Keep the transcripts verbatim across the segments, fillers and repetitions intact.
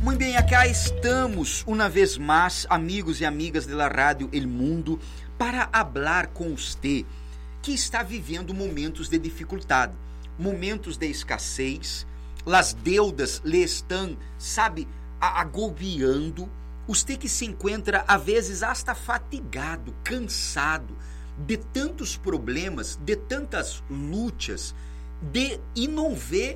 Muito bem, acá estamos uma vez mais, amigos e amigas da Rádio El Mundo, para falar com você que está vivendo momentos de dificuldade, momentos de escassez, as deudas lhe estão, sabe, agobiando, você que se encontra, às vezes, hasta fatigado, cansado de tantos problemas, de tantas lutas, de e não vê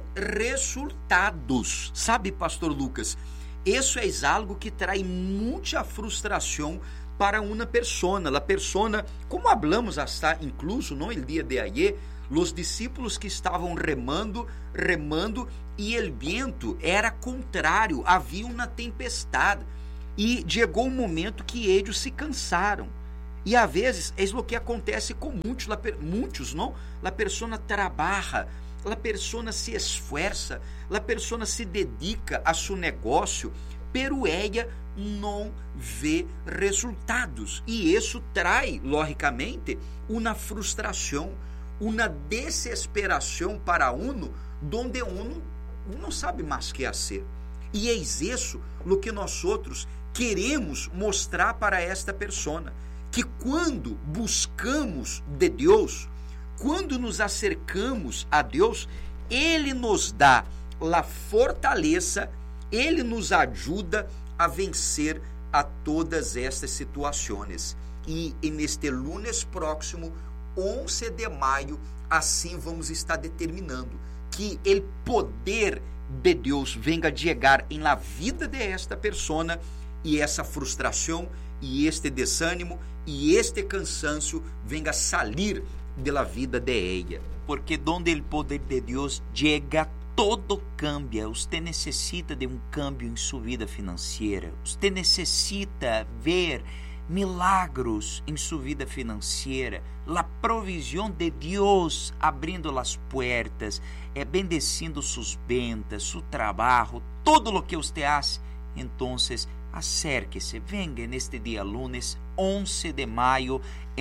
resultados. Sabe, pastor Lucas, isso é algo que traz muita frustração para uma persona. A persona, como hablamos hasta incluso no el dia de ayer, os discípulos que estavam remando, remando, e o vento era contrário, havia uma tempestade, e chegou um momento que eles se cansaram. E às vezes é o que acontece com muitos, muitos, não? A pessoa trabalha, a pessoa se esforça, a pessoa se dedica a seu negócio, pero ela não vê resultados. E isso traz, logicamente, uma frustração, uma desesperação para um, donde um não sabe mais o que fazer. E é isso o que nós outros queremos mostrar para esta pessoa, que quando buscamos de Deus, quando nos acercamos a Deus, Ele nos dá a fortaleza, Ele nos ajuda a vencer a todas estas situações. E, e neste lunes próximo, onze de maio, assim vamos estar determinando que o poder de Deus venga chegar em la vida de esta persona, e essa frustração, e este desânimo, e este cansancio venga salir de la vida de ella. Porque donde el poder de Dios llega, todo cambia. Usted necesita de um cambio em sua vida financeira. Usted necessita ver milagros em sua vida financeira. La provisión de Dios abrindo las puertas, é bendecindo sus ventas, su trabajo, todo lo que usted hace. Entonces, acérquese, venga neste dia lunes, onze de maio,